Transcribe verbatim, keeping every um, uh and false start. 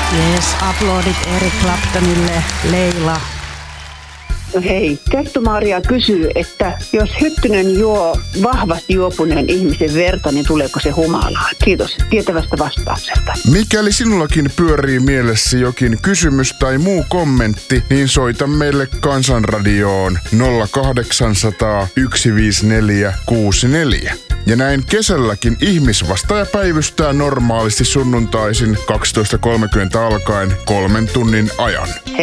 Jees, aplodit Eric Claptonille, Leila. No hei, Kerttu-Maria kysyy, että jos Hyttynen juo vahvasti juopuneen ihmisen verta, niin tuleeko se humalaan? Kiitos tietävästä vastauksesta. Mikäli sinullakin pyörii mielessä jokin kysymys tai muu kommentti, niin soita meille Kansanradioon nolla kahdeksansataa yksi viisi neljä kuusi neljä. Ja näin kesälläkin ihmisvastaaja päivystää normaalisti sunnuntaisin kaksitoista kolmekymmentä alkaen kolmen tunnin ajan.